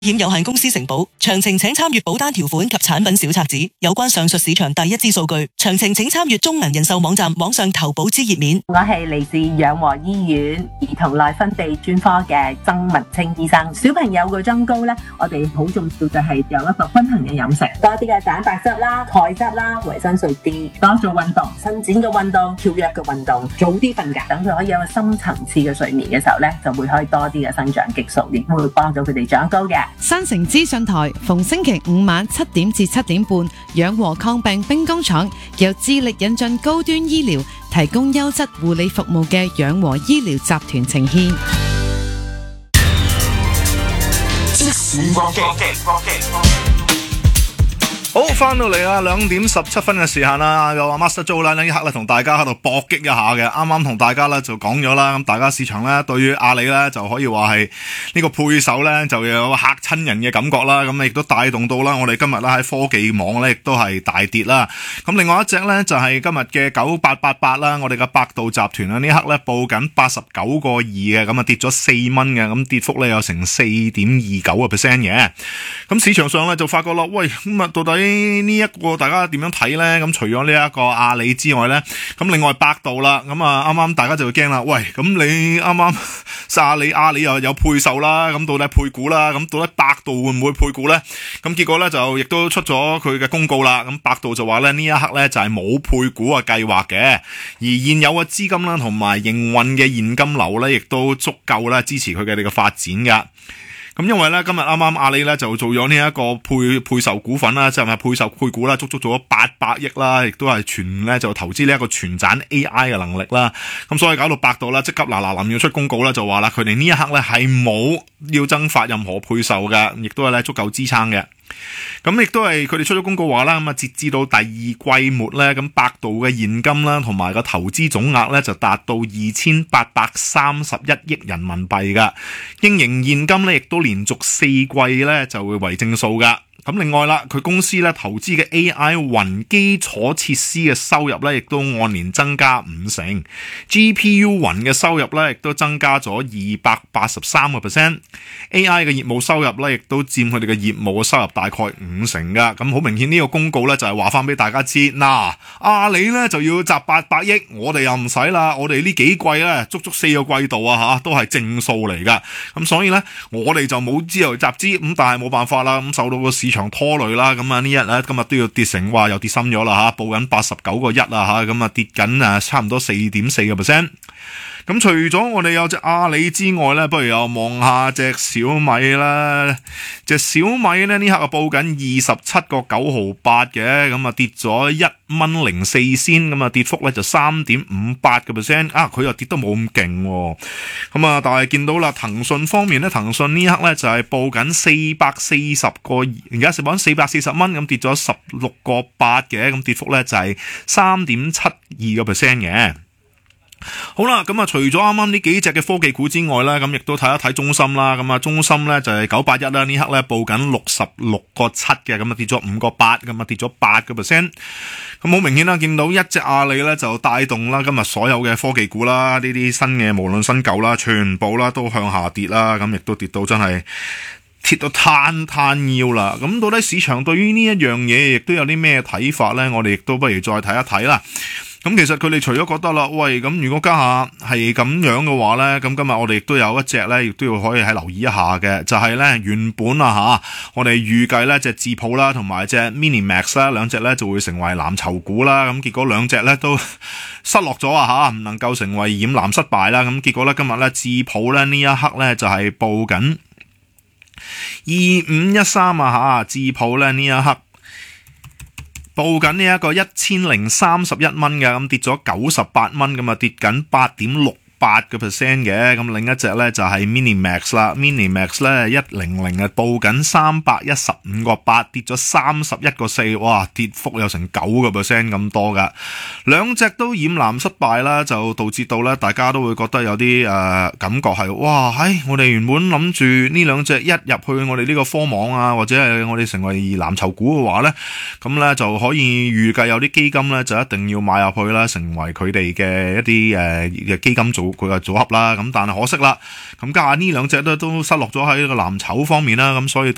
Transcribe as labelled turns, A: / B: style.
A: 險有限公司承保，詳情請參閱保單條款及產品小冊子。有關上述市場第一支數據，詳情請參閱中銀人壽網站網上投保之頁面。
B: 我係嚟自養和醫院兒童內分泌專科嘅曾文清醫生。小朋友個增高呢，我哋好重要就係有一個均衡嘅飲食，多啲嘅蛋白質啦、鈣質啦、維生素 D， 多做運動、伸展嘅運動、跳躍嘅運動，早啲瞓覺，等佢可以有個深層次嘅睡眠嘅時候呢，就會可以多啲嘅生長激素，亦都會幫到佢哋長高嘅。
C: 新城資訊台逢星期五晚7點至7點半，養和抗病兵工廠由致力引進高端醫療，提供優質護理服務嘅養和醫療集團呈獻。
D: 即時國際
E: 好，翻到嚟啦，2點17分嘅時間啦，有阿 Master Joe 啦，呢一刻咧同大家喺度搏擊一下嘅，啱啱同大家咧就講咗啦，咁大家市場咧對於阿里咧就可以話係呢個配手咧就有嚇親人嘅感覺啦，咁亦都帶動到啦，我哋今日咧喺科技網咧亦都係大跌啦，咁另外一隻咧就係今日嘅9888啦，我哋嘅百度集團啊，呢刻咧報緊89個2嘅，咁啊跌咗4蚊嘅，咁跌幅咧有成 4.29% 嘅，咁市場上咧就發覺啦，喂，咁啊到底呢一個大家點樣睇呢？咁除咗呢一個阿里之外呢，咁另外百度啦，咁啊啱啱大家就會驚啦，喂，咁你啱啱阿里又有配售啦，咁到底配股啦，咁到底百度會唔會配股呢？咁結果呢，就亦都出咗佢嘅公告啦，咁百度就話呢一刻呢，就係冇配股嘅計劃嘅，而現有嘅資金啦同埋營運嘅現金流呢，亦都足夠啦支持佢嘅發展噶。咁因為咧今日啱啱阿里咧就做咗呢一個配售股份啦，即係配售配股啦，足足做咗800億啦，亦都係全咧就投資呢一個全盞 AI 嘅能力啦。咁所以搞到百度啦，即刻嗱臨要出公告啦，就話啦，佢哋呢一刻咧係冇要增發任何配售嘅，亦都係咧足夠支撐嘅。咁亦都係佢哋出咗公告話啦，咁啊截至到第二季末咧，咁百度嘅現金啦同埋個投資總額咧就達到2831億人民幣噶，經營現金咧亦都連續4季咧就會為正數噶。咁另外啦，佢公司咧投資嘅 AI 雲基礎設施嘅收入咧，亦都按年增加50%。GPU 雲嘅收入咧，亦都增加咗283%。AI 嘅業務收入咧，亦都佔佢哋嘅業務嘅收入大概50%噶。咁好明顯呢個公告咧，就係話翻俾大家知，嗱，阿里咧就要集800億，我哋又唔使啦，我哋呢幾季咧，足足4個季度啊都係正數嚟噶。咁所以咧，我哋就冇自由集資，咁但係冇辦法啦，咁受到個市場拖累啦，咁啊呢日咧今日都要跌成，話又跌深咗啦報緊89個1啦咁啊跌緊差唔多 4.4%。咁除咗我哋有隻阿里之外咧，不如又望下隻小米啦。隻小米咧呢刻報緊27個9毫8嘅，咁啊跌咗1.04仙，咁啊跌幅咧就 3.58%。佢又跌得冇咁勁喎。咁啊，但係見到啦，騰訊方面咧，騰訊呢刻咧就係報緊440個，而家報緊440蚊，咁跌咗16個8嘅，咁跌幅咧就係 3.72% 嘅。好啦，咁啊，除咗啱啱呢幾隻嘅科技股之外咧，咁亦都睇一睇中芯啦。咁啊，中芯咧就係981啦，呢刻咧報緊66個7嘅，咁啊跌咗5個8，咁啊跌咗8%。咁好明顯啦，見到一隻阿里咧就帶動啦，今日所有嘅科技股啦，呢啲新嘅無論新舊啦，全部啦都向下跌啦，咁亦都跌到真係跌到攤腰啦。咁到底市場對於呢一樣嘢亦都有啲咩睇法咧？我哋亦都不如再睇一睇啦。咁其實佢哋除咗覺得啦，喂，咁如果家下係咁樣嘅話咧，咁今日我哋亦都有一隻咧，亦都要可以喺留意一下嘅，就係咧原本我哋預計咧隻智譜啦同埋隻 Minimax 啦兩隻咧就會成為藍籌股啦，咁結果兩隻咧都失落咗唔能夠成為染藍失敗啦，咁結果咧今日咧智譜咧呢一刻咧就係報緊2513智譜咧呢一刻報緊呢一個1031蚊嘅，咁跌咗98蚊，咁啊跌緊8.68%嘅。咁另一隻咧就係 Minimax 啦 ，Minimax 咧100報緊315個8，跌咗31個4，哇，跌幅有成9% 咁多噶。兩隻都染藍失敗啦，就導致到咧大家都會覺得有啲感覺係，哇，我哋原本諗住呢兩隻一入去我哋呢個科網啊，或者係我哋成為藍籌股嘅話咧，咁咧就可以預計有啲基金咧就一定要買入去啦，成為佢哋嘅一啲嘅基金佢嘅組合啦。咁但係可惜啦，咁家下呢兩隻都失落咗喺呢個藍籌方面啦，咁所以